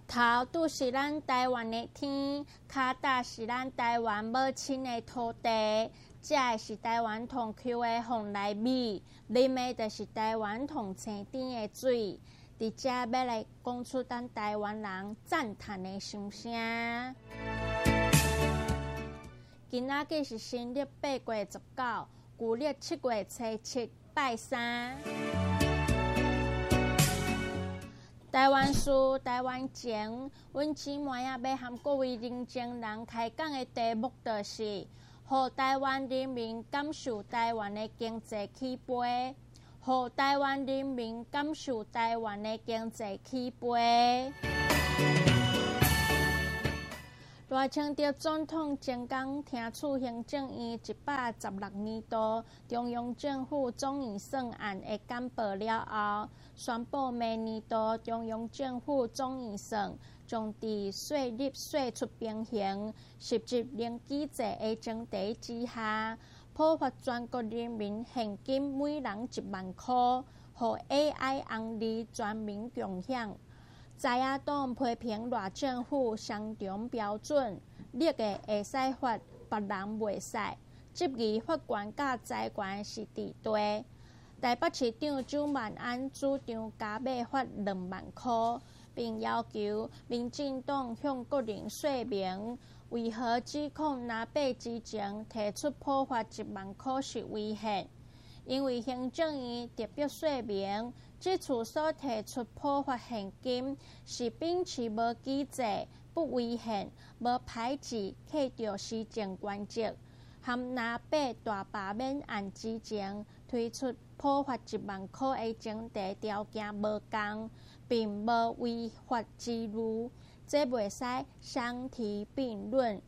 头拄是咱台湾的天，脚踏是咱台湾母亲的土地，食的是台湾同口的凤梨米，啉的就是台湾同青甜的水。伫遮要来讲出咱台湾人赞叹的心声。今仔日是新历8月19，旧历7月初7，拜三。台湾事、台湾情，阮姊妹要和各位认真人开讲的题目，就是让台湾人民感受台湾的经济起飞，让台湾人民感受台湾的经济起飞。赖清德总统前天听取行政院116年度中央政府总预算案的简报了后，宣布明年度中央政府总预算将伫税入税出平衡、实质零机制的前提之下，普发全国人民现金每人1万块，予 AI 红利全民共享。在野党批评赖政府双重标准，立的会使罚，别人袂使。质疑法官甲财官是治地。台北市长周万安主张加码罚2万块，并要求民进党向个人说明，为何指控拿八之前提出普罚1万块是违宪。因为行政院特别说明，这次所提出普发现金是秉持无机制、不违宪、无排挤摕到施政原则，和拿八大罢免案之前推出普发1万块的前提条件无同，并无违法之余，这袂使相提并论。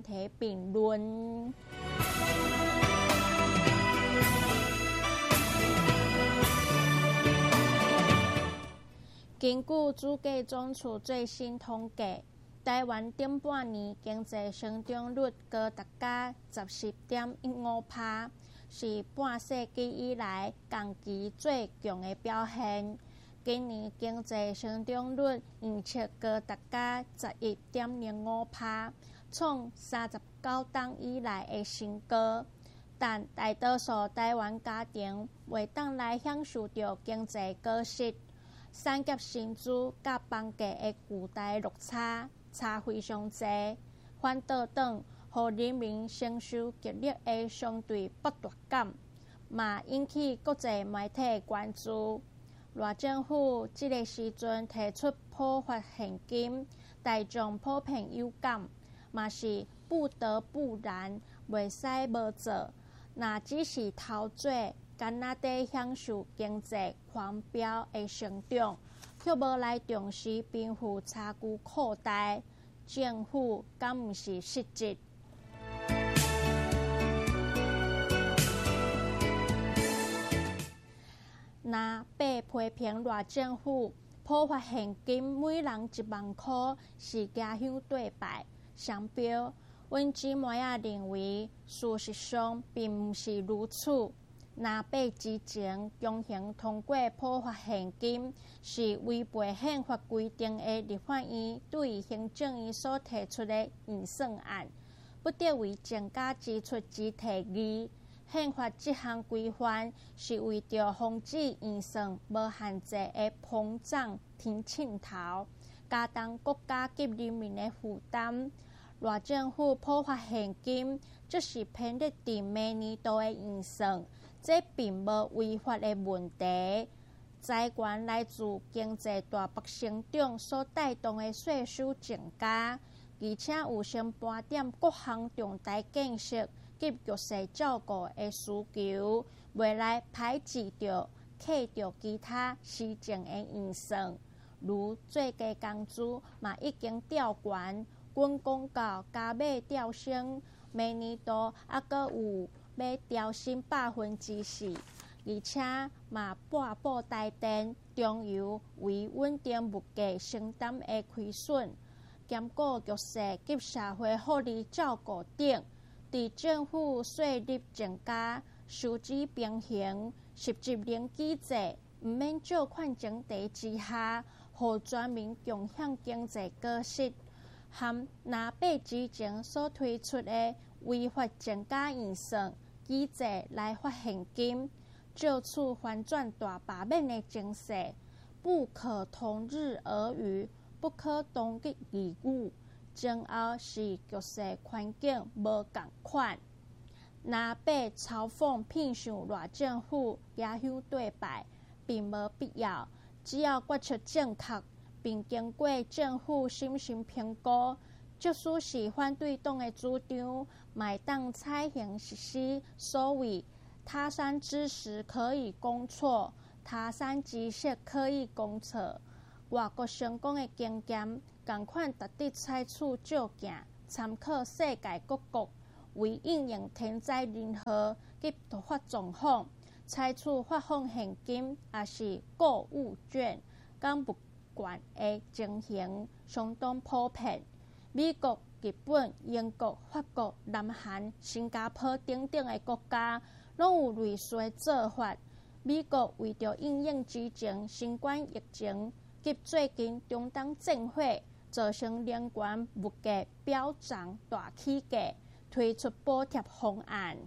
根据主计总处最新统计，台湾顶半年经济成长率高达10.15%，是半世纪以来同期最强的表现。今年经济成长率预测高达11.05%，创39档以来的新高。但大多数台湾家庭袂当来享受到经济果实。产业薪资甲房价的巨大落差非常侪，反倒转，互人民承受激烈的相对剥夺感，嘛引起国际媒体的关注。赖政府这个时阵提出普发现金，大众普遍有感，嘛是不得不然，袂使无做。若只是头做，干那地享受经济狂飙的成长，却无来重视贫富差距扩大，政府敢毋是失职？若被批评赖政府普发现金每人1万块是家乡对败双标，阮姊妹认为事实上并毋是如此。拿八之前强行通过普发现金，是违背宪法规定的立法院对行政院所提出的预算案，不得为增加支出之提议。宪法这项规范是为着防止预算无限制的膨胀添秤头，加重国家及人民的负担。赖政府普发现金，这是偏离伫明年度的预算。这并无违法的问题，财源来自经济大幅成长所带动的税收增加，而且有成半点各项重大建设及弱势照顾的需求，未来排挤着扣着其他施政的预算，如最低工资嘛已经调悬，军公告加码调升，明年度还阁有要调升4%，而且嘛半步台电、中油为稳定物价承担的亏损，兼顾弱势及社会福利照顾等。伫政府税入增加、收支平衡、实质零机制，毋免借款前提之下， 互全民共享经济果实，含拿八之前所推出的违法增加预算机制来发现金，就此反转大罢免的情势。不可同日而语，不可同日而语。前后是局势环境无共款。拿八嘲讽骗上赖政府野乡对白，并无必要。只要决策正确，并经过政府审慎评估，即使是反对党的主张，也当采行实施所谓他山之石可以攻错，他山之石可以攻错。外国成功的经验，同款值得采取借鉴，参考世界各国为应用天灾人祸及突发状况，采取发放现金也是购物券、减物券的情形相当普遍。美国、日本、英国、法国、南韩、新加坡等等的国家，拢有类似的做法。美国为着应应之前新冠疫情及最近中东战火，造成能源物价飙涨大起价，推出补贴方案。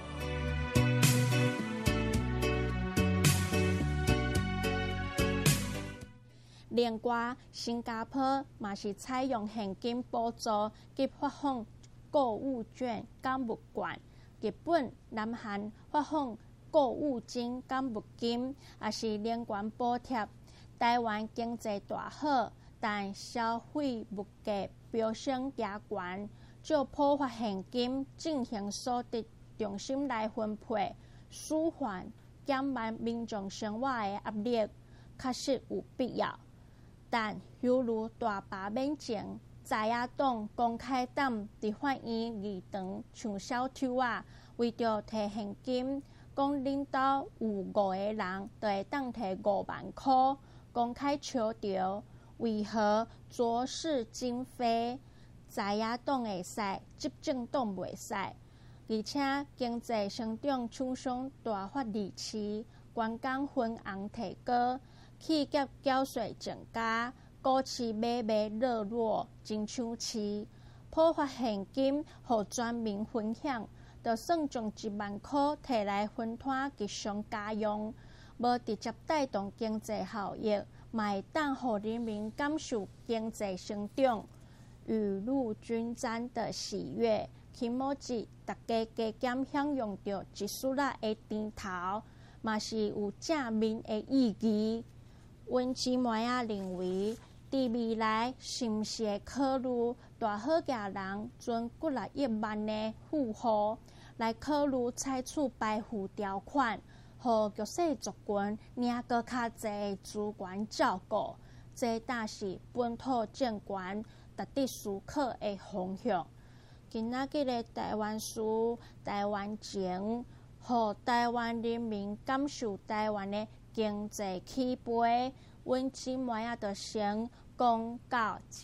另外，新加坡嘛是采用现金补助及发放购物券、减物券；日本、南韩发放购物金、减物金，也是能源补贴。台湾经济大好，但消费物价飙升加悬，就普发现金进行所得重心来分配，舒缓减慢民众生活的压力，确实有必要。但犹如大罢免前，在野党公开党伫法院议场像小偷啊，为着摕现金，讲领导有5个人，就会当摕5万块，公开笑着，为何浊世今非？在野党会使，执政党袂使，而且经济成长厂商大发利市，员工分红提高。企业缴税增加，股市买卖热络，真抢市。普发现金，互全民分享，就算将1万块摕来分摊吉祥家用，无直接带动经济效益，嘛会当互人民感受经济成长。雨露均沾的喜悦，期末节大家加减享用到一丝仔的甜头，嘛是有正面的意义。温姊妹仔认为，伫未来是毋是会考虑大好家人存几来亿万的富户，来考虑采取排富条款，互弱势族群领搁较侪资源照顾，这当是本土政权值得思考的方向。今仔日的台湾事、台湾情，互台湾人民感受台湾的经济起飞，温姊妹仔就先讲到这。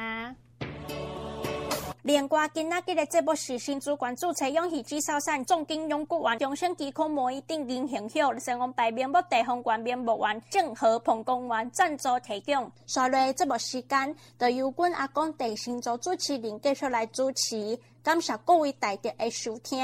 连外今仔日的节目是新主管注册永续制造产总经永固员中生技科模一定银行hiệu成功牌面目地方官面目员正和彭公员赞助提供。下来节目时间，就由阮阿公地新组主持人继续来主持，感谢各位大德的收听。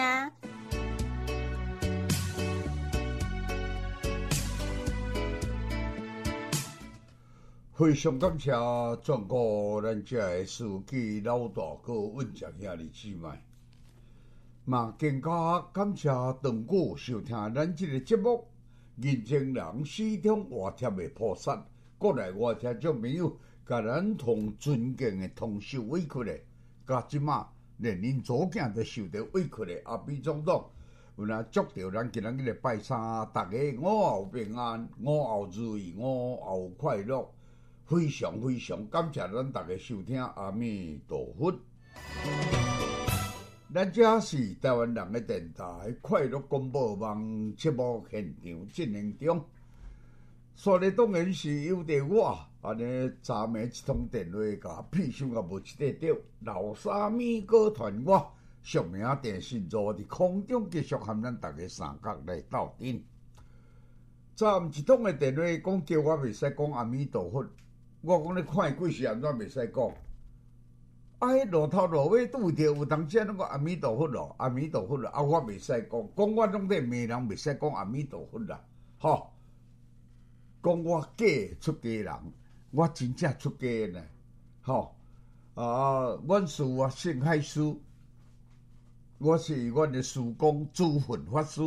非常感谢全国咱遮的司机老大哥温家兄弟姊妹，嘛更加感谢长久收听咱这个节目。人情人始终活贴的菩萨，过来我听众朋友，甲咱同尊敬的同受委屈的，甲即马连恁祖囝都受到委屈的阿扁总统，有若祝着咱今日拜三，大家午后平安，午后如意，午后快乐。非常非常感谢咱大家收听，阿弥陀佛。咱这是台湾人的电台快乐广播网节目现场进行中。所以当然是由着我安尼昨暝一通电话甲屁想甲无一块着，老沙米歌团我俗名电信座伫空中继续和咱大家三角来斗阵。昨一通的电话讲叫我袂使讲阿弥陀佛。 我讲你看伊过世安怎袂使讲？啊，迄路头路尾拄着有当时啊，拢讲阿弥陀佛咯，阿弥陀佛咯，啊，我袂使讲，讲我拢在骂人，袂使讲阿弥陀佛啦，吼。讲我假出家人，我真正出家呢，吼。阮是我姓海师，我是阮的师公诸佛法师，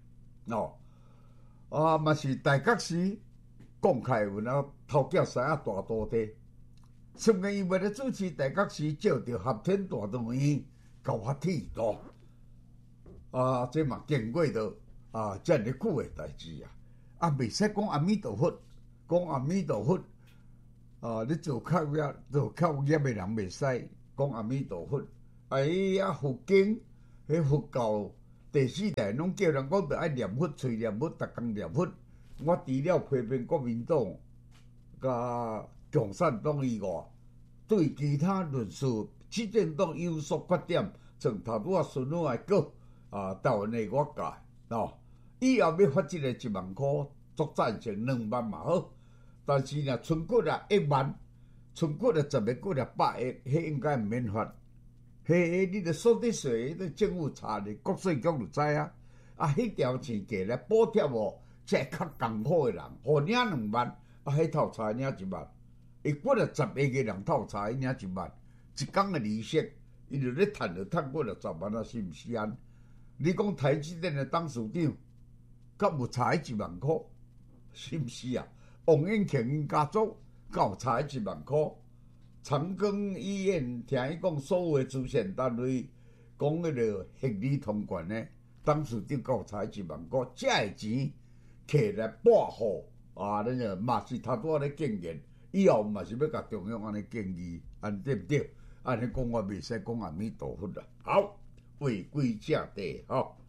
嘛是大觉寺讲开有那头家师啊大徒弟。顺便伊为了主持大觉寺，借着合天大道院搞发剃度，这嘛经过着遮尔久的代志啊，袂使讲阿弥陀佛，讲阿弥陀佛，你做靠业的人袂使讲阿弥陀佛，伊佛经，迄佛教第四代拢叫人讲着爱念佛，嘴念佛，逐工念佛。我除了批评国民党，甲共产党以外，对其他论述执政党有所缺点，从头拄孙女来讲，台湾的我教，以后要发这个1万块，作赞成2万嘛好，但是若存骨1万，存骨10个骨100亿，迄应该毋免发。迄你著所得税，迄政府查咧，国税局就知啊。迄条钱价来补贴这较艰苦的人，互领2万，迄透查领1万。伊骨10个人透查，伊领1万，一工的利息，伊就咧趁骨10万是毋是安？你讲台积电的董事长，敢有查1万块，是毋是啊？王永庆因家族，敢有查1万块？长庚医院听伊讲，所有的主线单位讲迄个核理通关呢，董事长敢有查1万块？这个钱摕来保护那个嘛是头拄仔咧建言，以后嘛是要甲中央安尼建议，对不对？安尼讲我袂使讲阿弥陀佛啦。好，回归正题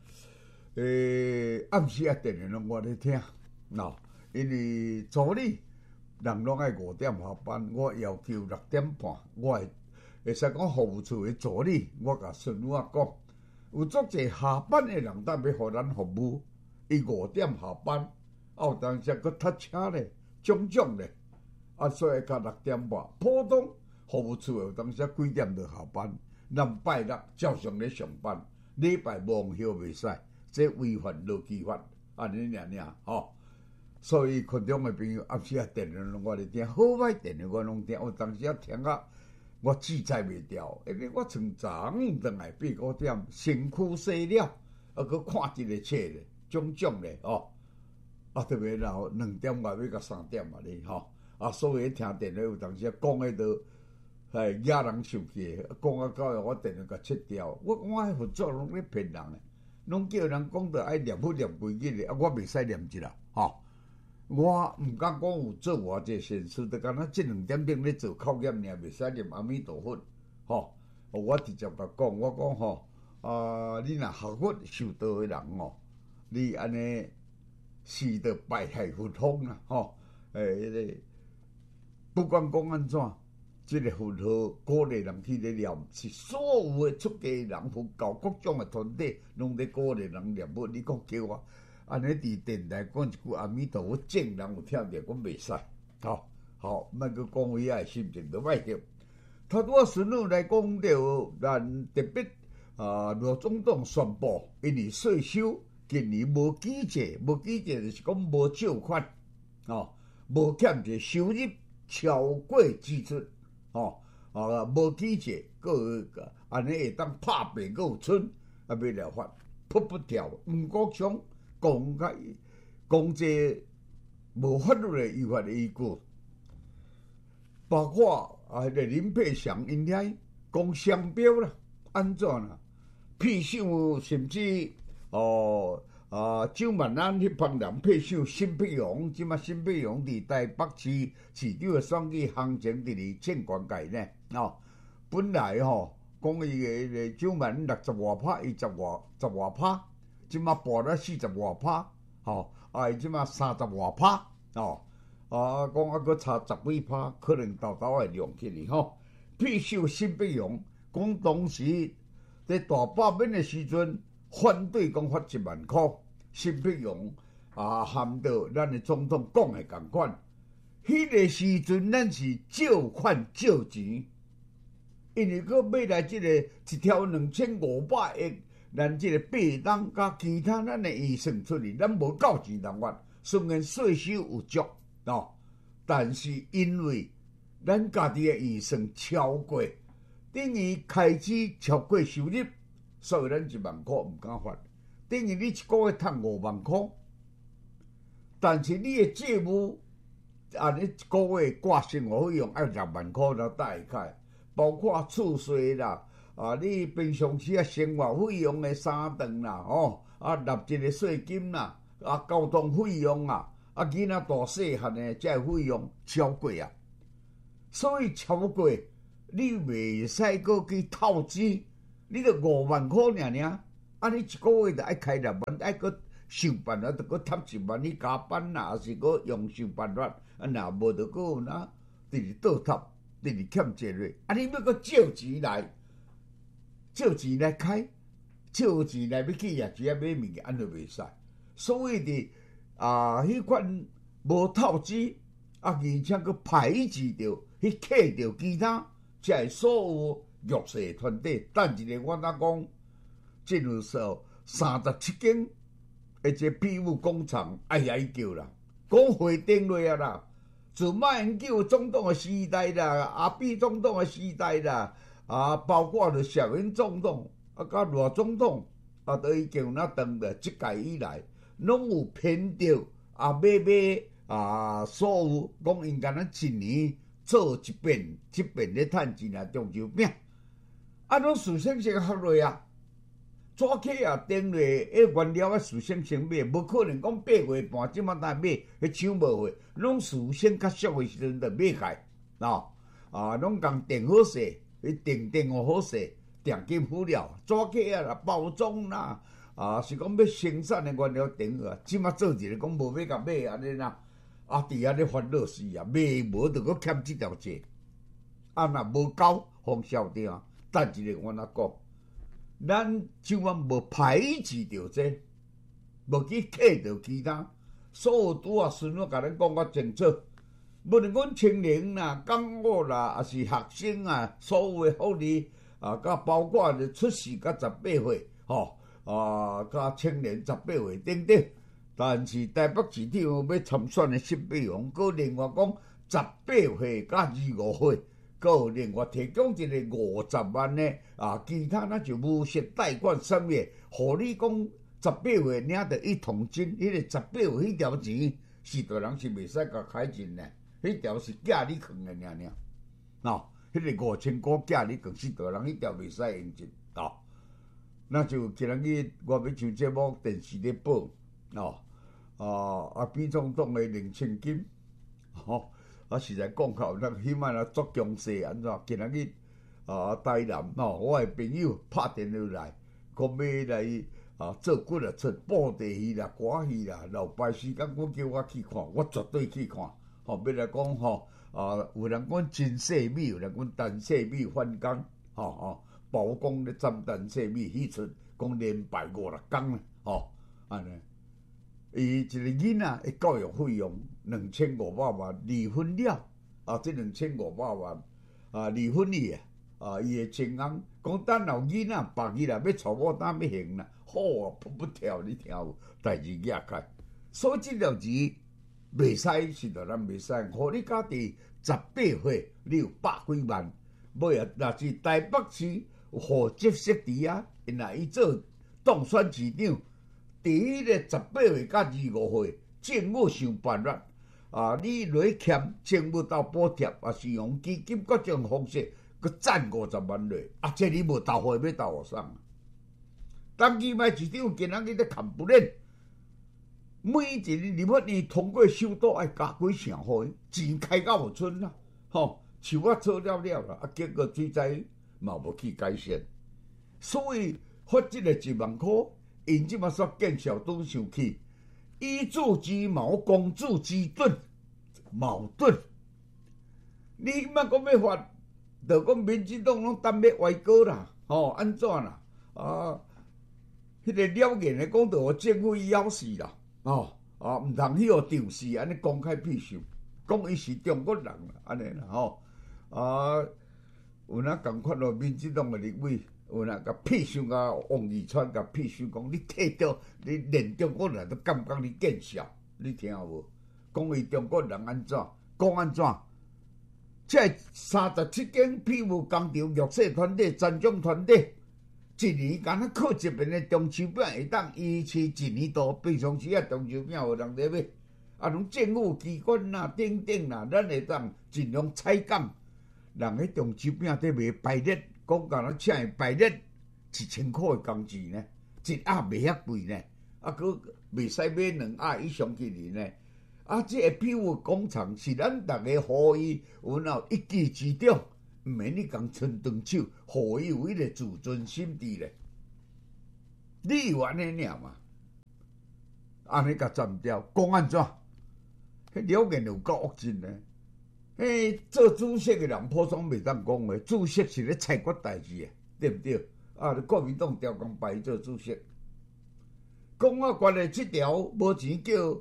暗时电话拢我咧听，因为助理。人拢爱5点下班，我要求6点半。我会使讲服务处的助理，我甲孙女讲，有足侪下班的人，当要互咱服务。伊5点下班，有当时佫塞车咧，种种咧，所以甲6点半。普通服务处有当时几点就下班，咱拜六照常咧上班，礼拜无休袂使，这违反劳基法，安尼吼。所以群众的朋友暗时电话拢我咧听，好歹电话我拢听。有当时听我记载袂掉，因为我从早转来8、9点，身躯洗了，佮看一个册咧，种种咧特别然后2点外要到3点嘛咧所以听电话有当时讲迄都惹人生气，讲到我电话甲切掉。我迄合作拢咧骗人的，拢叫人讲着爱念佛念几日的，我袂使念一啦我毋敢讲有做偌济善事，就敢若这2点钟咧做考验尔，袂使念阿弥陀佛我直接甲讲，我讲你若学佛受道的人你安尼是着败害佛风啦不管讲安怎，这个佛号鼓励人去咧念，是所有的出家人、佛教各种的团体拢咧鼓励人念佛。你讲叫我安尼伫电台讲一句阿弥陀佛，正人有听着，讲袂使。好，莫去讲伊的心情都歹着。头拄孙女来讲着，咱特别罗总统宣布，因为税收今年无机制，就是讲无借款无欠债收入超过支出无机制，个安尼会当拍平，个有剩要了法扑条，毋过像。讲这无法律的依法的依据，包括林佩祥因遐讲商标啦，安怎啦？配首甚至蒋万安迄帮人配首辛碧荣，即马辛碧荣伫台北市市长的选举行情伫咧建关界呢本来讲伊个蒋万安60外趴，伊10外趴。即马报了40外趴，即马30外趴，讲佫差10几趴，可能豆会亮起哩必须辛碧荣讲当时在大罢免的时阵，反对讲发1万块，辛碧荣含着咱的总统讲的共款， 迄个时阵咱是借款借钱，因为佫买来即个一条2500亿，咱即个八档甲其他咱的预算出去，咱无够钱人发，虽然税收有足但是因为咱家己的预算超过，等于开支超过收入，所以咱1万块毋敢发。等于你一个月赚5万块，但是你的债务你一个月挂生活费用要6万块了，大概包括厝税啦，你平常时生活费用的3顿啦，纳一个税金啦，交通费用啊，囡仔大细汉的这费用超过啊，所以超过你袂使佫去透支，你着5万块尔。你一个月就爱开6万，爱佫想办法，着佫赚1万，你加班啦，还是佫用想办法，若无着佫有哪，直直倒塌，直直欠债咧。你要佫借钱来开，借钱来要去夜市买物件，安尼袂使。所以伫迄款无透支，而且佫排斥着，去克着其他，才会所有弱势团体。等一个我讲。进入说37间，而且庇护工厂哀叫啦，讲回定落啊啦。自马英九总统的时代啦，阿扁总统的时代啦，包括着小英总统甲罗总统都已经有那长了即届以来，拢有偏着买所有讲应该咱一年做一遍咧趁钱啊，中秋饼，拢事先先学落啊。纸客订落，原料事先先买，无可能讲8月半即马才买，抢无货，拢事先较俗的时阵就买开，拢共订好势，订好势，定金付了，纸客啦、包装啦，是讲要生产的原料订好，即马做一个讲无要甲买安尼啦，伫遐咧烦恼死啊，买无着佫欠即条债，若无够，方销店，等一个我讲。咱就讲无排斥着这，无去克着其他，所有拄孙我甲咱讲较清楚。无论阮青年啦、港澳啦，还是学生啊，所有的福利甲包括着出世甲18岁，甲青年18岁等等。但是台北市长要参选的新北王，佮另外讲18岁甲25岁。佮另外提供一个50万的其他那就无息贷款什么，互你讲18岁领着一桶金，迄个18岁迄条钱，许多人是袂使甲开钱的，迄条是寄你藏的尔，迄个5000块寄你藏，许多人迄条袂使用钱，那就今日我要上节目电视咧报，比总统的2000金，实在讲口，咱起码足强势安怎？今日台南我的朋友拍电话来，讲要来做几啊出布袋戏啦、歌戏啦，留排时间，我叫我去看，我绝对去看。要来讲有人讲真细米，有人讲陈细米翻工，曝光咧占陈细米迄出，讲连败5、6工安尼。伊一个囡仔的教育费用2500万，离婚了这2500万离婚去伊的亲翁讲等老囡仔别去啦，要娶某当要行啦，好不跳你听有，代志压开，所以这条钱袂使是着咱袂使，互你家己18岁，你有100几万，尾若是台北市户籍设置因若伊做当选市长。伫迄个18岁到25岁，政府想办法你落去欠政府到补贴，也是用基金各种方式，佮赚50万落，这你无投货要投互啥？当期卖市长今仔日咧看不练，每一个立法院通过收到爱加几成互伊，钱开到无剩啦，树仔做了啦，结果水灾嘛无去改善，所以发这个1万块。因即马说建小都生气，以主之矛，攻主之盾，矛盾。你莫讲要发，就讲民进党拢担要歪歌啦，安怎啦？迄个了言的讲，着互政府咬死啦，毋通去互丢死，安尼公开屁事， 讲伊是中国人啦，安尼啦吼。啊，有哪共款咯？民进党诶立委有哪甲屁想甲王义川甲屁想讲，你退掉你连中国人都感觉你见笑，你听有无？讲伊中国人安怎？讲安怎？这37间庇护工厂弱势团体、残障团体，一年敢若靠一面的中秋饼会当维持一年度，平常时啊中秋饼有人在买，啊，拢政府机关啦、等等啦，咱会当尽量采购。人迄中秋饼在卖排列，讲敢若请伊排列1000块的工钱呢，一盒袂遐贵呢，啊，佮袂使买2盒以上去呢。啊，这个庇护工厂是咱大家互伊有哪一技之长，毋免你共伸长手，互伊有迄个自尊心伫咧。你有安尼尔嘛？安尼甲斩掉，讲安怎？迄了言有够恶真呢？迄做主席的人普通袂当讲话，主席是咧裁决代志诶，对毋对？啊，国民党调工排做主席，公安关的这条无钱叫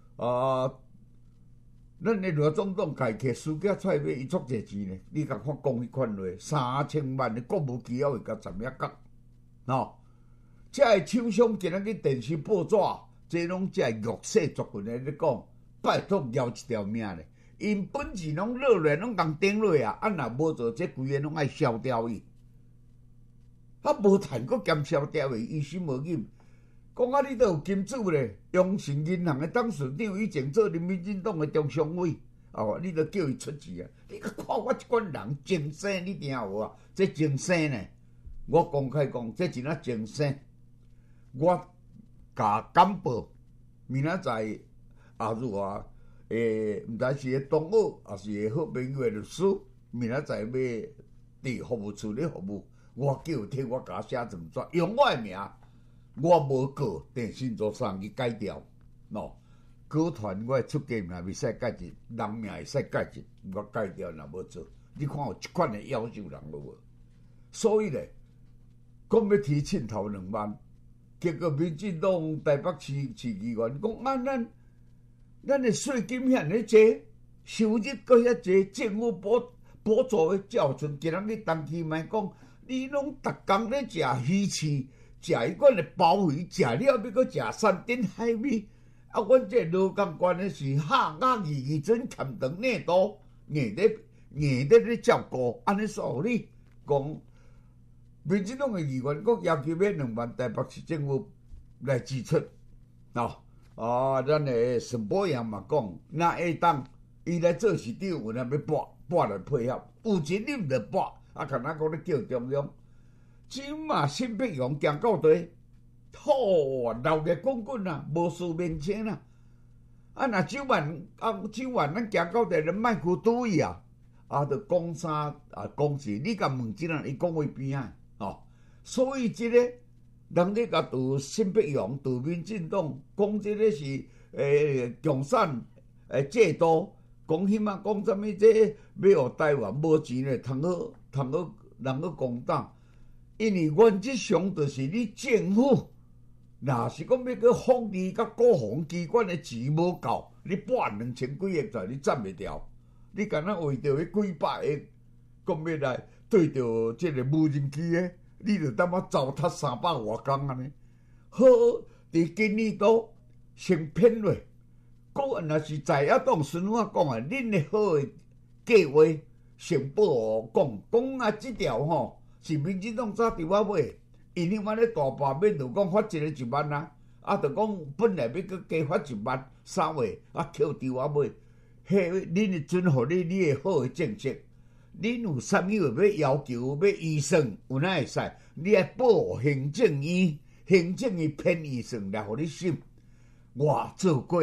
咱的罗总统家摕私家菜买，伊足侪钱呢。你甲看讲迄款话，3000万的国务机要会甲站遐角，喏，这个厂商今仔日电视报纸，这拢这弱势族群的咧讲，拜托要一条命咧。因本钱拢落来，拢共顶落啊！啊，若无做这规个拢爱消掉伊，啊，无趁佫兼消掉伊，于心无忍。讲啊，你都有金主咧，永信银行的董事长以前做民进党的中常委，哦，你都叫伊出钱啊！你看我这款人精生，你听有啊？这精生呢？我公开讲，这真啊精生。我甲简报，明仔载啊如啊，毋知是个同学，还是个好朋友的律师，明仔载要伫服务处咧服务，我叫替我甲写证纸，用我的名。我无告电信做生意改掉，喏，歌团我出价名袂使改一，人名会使改一，我改掉若无做，你看有即款的夭寿人有无？所以咧，讲要提凊头2万，结果民进党台北市议员讲啊，咱的税金遐尼济，收入搁遐济，政府补助的照存，今仔日当期卖讲，你拢逐工咧食鱼翅。食迄款的鲍鱼，食了要搁食山珍海味。啊，阮这劳工关的是下压义准欠长内多，硬得咧照顾，安尼说你讲，民进党的议员国要求要2万台北市政府来支出，咱的沈宝阳嘛讲，那会当伊来做市长，有哪要拨来配合，有钱你毋着拨，啊，干那讲咧叫中央。今嘛新北洋行到底，好闹热滚滚啊，无事明星啦。啊，若9万咱行到底，咱莫去赌伊啊！啊，着讲啥啊？讲是，你甲问即人，伊讲话边啊？哦，所以即个人咧甲杜新北洋、杜民进党讲即个是共产制度，讲起码讲啥物？这要互台湾无钱咧，通好人去公党。因为原则上就是你政府，若是讲要去福利甲国防机关的钱无够，你82000几亿在你赚袂掉，你敢若为着迄几百亿，讲要来对着即个无人机的，你着当我糟蹋300外工安尼。好，伫今年度先骗落，讲若是在野党孙我讲啊，恁的好的计划先报哦，讲啊，即条吼。是民进党早伫我买，因迄晚咧大罢免就讲发一个1万啊，啊，就讲本来要搁加发1万3月，啊，扣伫我买。恁会准互你的好的政策，恁有啥物要要求要预算，有哪会使？你爱报行政院编预算来互你审。我做过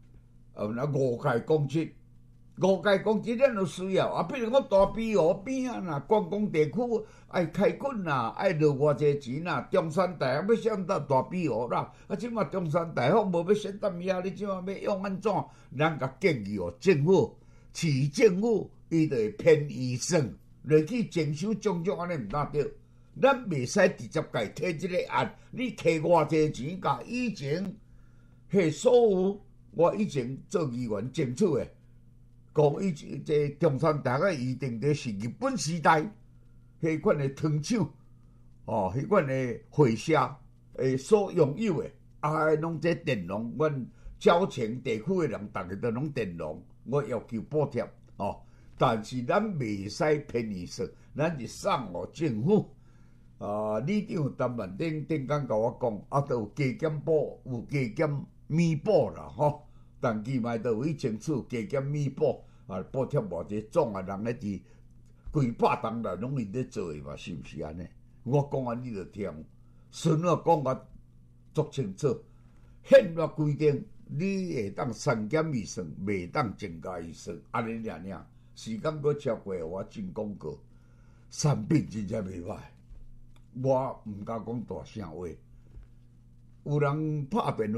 5届公职。5届公职咱就需要，啊，比如讲大庇护边啊啦，观光地区爱开垦啦，爱落偌济钱啦，中山大学要选到大庇护啦，啊，即马中山大学无要选到遐，你即马要用安怎？咱甲建议哦，政府市政府伊就会编预算落去征收种种安尼毋当着，咱袂使直接家摕即个案，你摕偌济钱甲以前迄所有我以前做议员争取的。 讲以前这中山大学预定的是日本时代迄款的糖厂，迄款的会社所拥有的，拢这电容，阮沼前地区的人，逐个都拢电容，我要求补贴但是咱袂使便宜说，咱是送互政府。里长陈万顶工甲我讲，都有加减补，有加减弥补啦但期卖都有去争取加减弥补，补贴偌济总人咧伫几百栋内拢因咧做诶嘛，是毋是安尼？我讲你就听，孙仔讲我足清楚，宪法规定你会当删减预算，袂当增加预算，安尼尔。时间佫超过，我进广告，产品真正袂歹。我毋敢讲大声话，有人拍辩论。